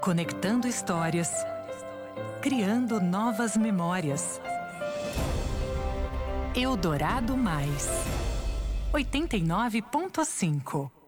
Conectando histórias, criando novas memórias. Eldorado Mais 89.5